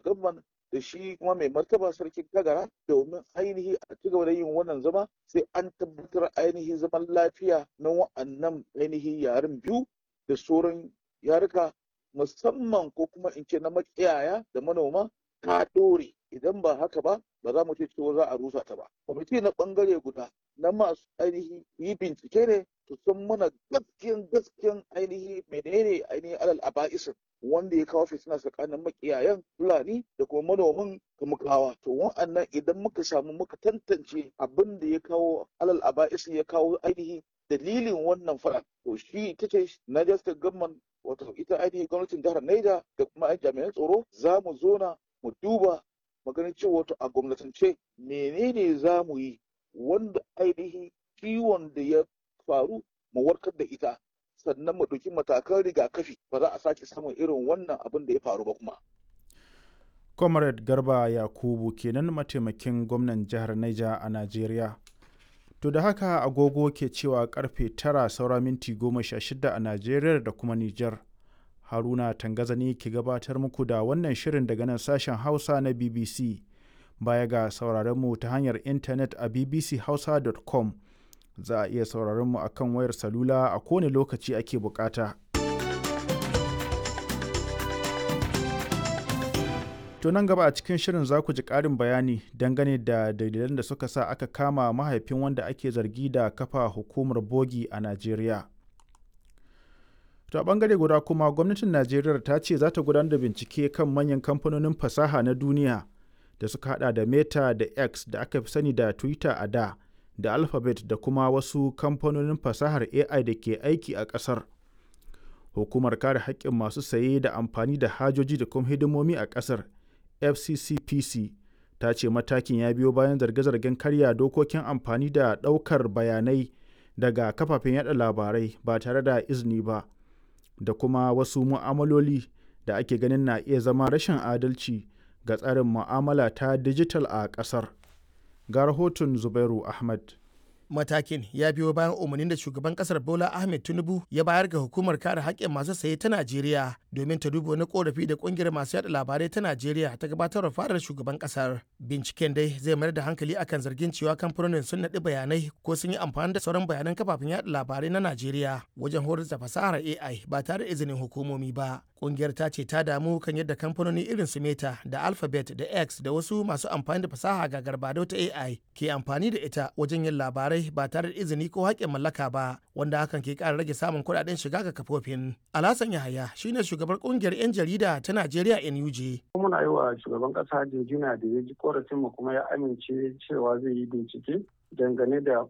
government da shi kuma mai martaba sarkin Kagara domin ainihi a ci gaba da yin wannan zama sai an tabbatar ainihi zaman lafiya na wa'annan ainihi yaren biyu da sauran yaruka musamman ko kuma in ce na makiyaya da manoma ta ɗore. Idan ba haka ba za mu ce cewa za a rusa ta ba. Kwamiti na ɓangare guda na masu ainihi yi bincike ne su san mana gaskiyan ainihi menene ainihin alal aba'isin wanda ya kawo fitina tsakanin makiyayan Fulani da kuma manoman kamukawa. To wa'annan idan muka samu muka tantance abin da ya kawo alal aba'isin ya kawo ainihi dalilin wannan faɗa to shi ita ce Niger State Government wato ita ainihin gwamnatin jihar Niger da kuma jami'an tsaro za mu zona mu duba maganin cewa wato a gwamnatance menene za mu yi wanda ainihin ciwon da ya faru mu warkar da ita sannan mu ɗauki matakan rigakafi ba za a sake samun irin wannan abin da ya faru ba kuma. Comrade Garba Yakubu kenan mataimakin gwamnan jihar Niger a Najeriya. To da haka agogo ke cewa karfe 9 saura minti 16 a Najeriya da kuma Nijar. Haruna Tangazani ke gabatar muku da wannan shirin daga nan sashen Hausa na BBC. Baya ga sauraron mu ta hanyar intanet a bbchausa.com. Za a iya sauraron mu akan wayar salula a kowane lokaci ake bukata. To nan gaba a cikin shirin za ku ji ƙarin bayani dangane da dalilan da suka sa aka kama mahaifin wanda ake zargi da kafa hukumar bogi a Najeriya. To a ɓangare guda kuma gwamnatin Najeriya ta ce za ta gudanar da bincike kan manyan kamfanonin fasaha na duniya da suka hada da Meta da X da aka fi sani da Twitter a da Alphabet da kuma wasu kamfanonin fasahar AI da ke aiki a ƙasar. Hukumar kare haƙƙin masu saye da amfani da hajoji da kuma hidimomi a ƙasar FCCPC ta ce matakin ya biyo bayan zarge-zargen karya dokokin amfani da ɗaukar bayanai daga kafafen yada labarai ba tare da izini ba da kuma wasu mu'amaloli da ake ganin na iya zama rashin adalci ga tsarin mu'amala ta dijital a ƙasar. Ga rahoton Zubairu Ahmad. Matakin ya biyo bayan umarnin da shugaban kasar Bola Ahmed Tinubu ya bayar ga hukumar kare haƙƙin masu saye ta Najeriya domin ta duba wani korafi da ƙungiyar masu yada labarai ta Najeriya ta gabatar da fadar shugaban kasar. Binciken dai zai mayar da hankali akan zargin cewa kamfanonin sun naɗi bayanai ko sun yi amfani da sauran bayanan kafafen yada labarai na Najeriya wajen horar da fasahar AI ba tare da izinin hukumomi ba. Ƙungiyar ta ce ta damu kan yadda kamfanoni irin su Meta da Alphabet da X da wasu masu amfani da fasaha ga garbado ta AI ke amfani da ita wajen yin labarai ba tare da izini ko haƙƙin mallaka ba, wanda hakan ke ƙara rage samun kuɗaɗen shiga ga kafofin. Alhassan Yahaya shine shugabar ƙungiyar 'yan jarida ta Najeriya NUJ. Muna yi wa shugaban ƙasa jinjina da ya ji korafin mu kuma ya amince cewa zai yi bincike dangane da